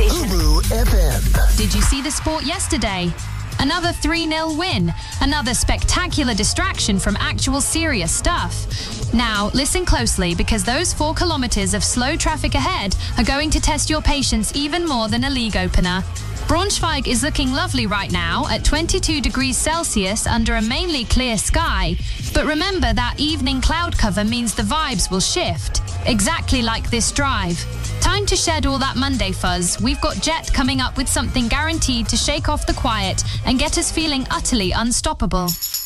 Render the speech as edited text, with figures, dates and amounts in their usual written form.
station. Ubu FM. Did you see the sport yesterday? Another 3-0 win. Another spectacular distraction from actual serious stuff. Now, listen closely because those 4 kilometres of slow traffic ahead are going to test your patience even more than a league opener. Braunschweig is looking lovely right now at 22 degrees Celsius under a mainly clear sky. But remember that evening cloud cover means the vibes will shift, exactly like this drive. Time to shed all that Monday fuzz. We've got Jet coming up with something guaranteed to shake off the quiet and get us feeling utterly unstoppable.